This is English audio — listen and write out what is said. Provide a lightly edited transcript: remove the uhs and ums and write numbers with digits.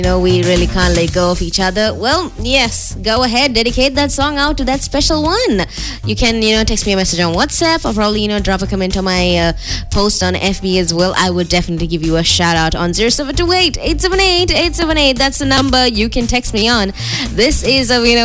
we really can't let go of each other. Well, yes, go ahead, dedicate that song out to that special one. You can, text me a message on WhatsApp, or probably, drop a comment on my post on FB as well. I would definitely give you a shout out on 0728 878 878. That's the number you can text me on. This is a,